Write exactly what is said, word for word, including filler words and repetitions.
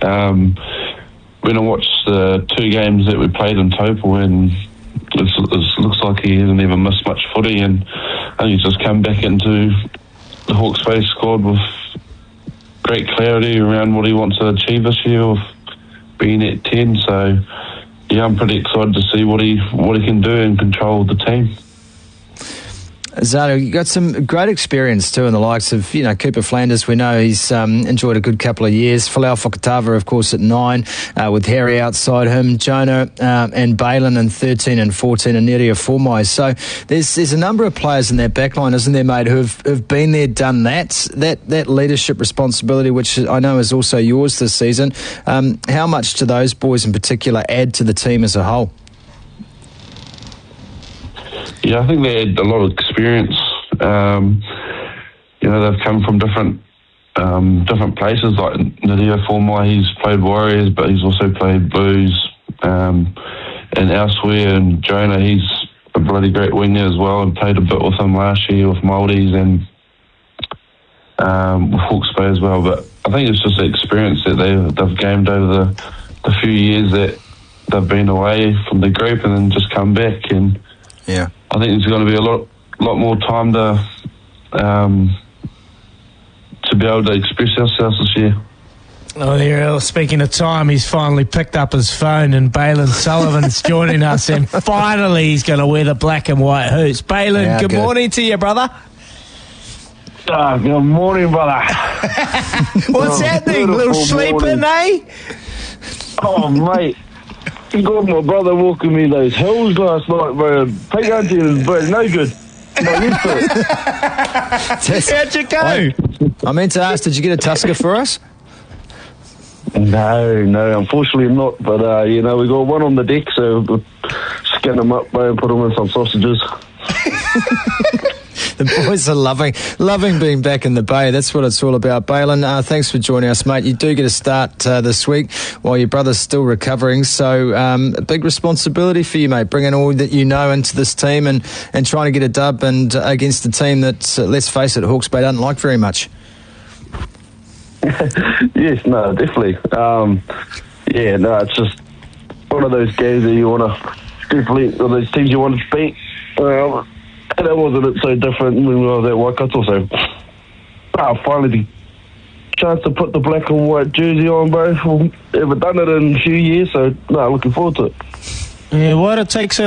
Um, when I watched the two games that we played in Taupo, and it looks like he hasn't even missed much footy, and I think he's just come back into the Hawke's Bay squad with great clarity around what he wants to achieve this year of being at ten. So yeah, I'm pretty excited to see what he what he can do and control the team. Zanu, you got some great experience too in the likes of, you know, Cooper Flanders. We know he's um, enjoyed a good couple of years. Folau Fakatava, of course, at nine, uh, with Harry outside him, Jonah um, and Balin in thirteen and fourteen, and Neria Formai. So there's there's a number of players in that backline, isn't there, mate, who've who've been there, done that, that that leadership responsibility, which I know is also yours this season. Um, how much do those boys in particular add to the team as a whole? Yeah, I think they had a lot of experience. Um, you know, they've come from different um, different places. Like Nadia Formai, he's played Warriors, but he's also played Blues um, and elsewhere. And Jonah, he's a bloody great winger as well, and played a bit with him last year with Māoris and um, with Hawke's Bay as well. But I think it's just the experience that they, they've gained over the, the few years that they've been away from the group and then just come back. And yeah, I think there's going to be a lot, lot more time to um, to be able to express ourselves this year. Oh, there. Speaking of time, he's finally picked up his phone, and Balin Sullivan's joining us, and finally he's going to wear the black and white hoops. Balin, yeah, good, good morning to you, brother. Uh, good morning, brother. What's oh, happening? Little sleeping, eh? Oh, mate. You got my brother walking me those hills last night, bro. Pete Auntie was bro, no good. Not used to it. How'd you go? I, I meant to ask, did you get a Tusker for us? No, no, unfortunately not. But, uh, you know, we got one on the deck, so we'll skin them up, bro, and put them in some sausages. The boys are loving loving being back in the Bay. That's what it's all about. Balin, uh, thanks for joining us, mate. You do get a start uh, this week while your brother's still recovering. So um, a big responsibility for you, mate, bringing all that you know into this team and, and trying to get a dub and uh, against a team that, uh, let's face it, Hawke's Bay doesn't like very much. Yes, no, definitely. Um, yeah, no, it's just one of those games that you want to, definitely, one of those teams you want to beat. Um, And that wasn't it so different when we were at Waikato, so uh, finally the chance to put the black and white jersey on, bro. We've never done it in a few years, so no, looking forward to it. Yeah, what it takes